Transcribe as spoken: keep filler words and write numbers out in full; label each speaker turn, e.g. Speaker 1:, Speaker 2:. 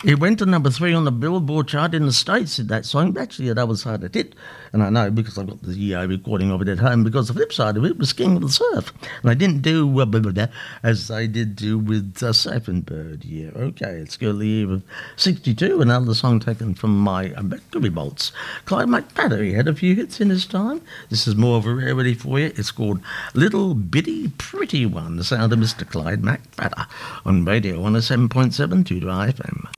Speaker 1: It went to number three on the Billboard chart in the States, that song. Actually, that was hard to hit. And I know because I've got the uh, recording of it at home, because the flip side of it was King of the Surf. And I didn't do uh, blah, blah, blah, as I did do with uh, Surfing Bird. Yeah, okay, let's go to the year of sixty-two, another song taken from my uh, Mercury Bolts. Clyde McPhatter, he had a few hits in his time. This is more of a rarity for you. It's called Little Bitty Pretty One, the sound of Mister Clyde McPhatter on Radio one oh seven point seven Tudor F M.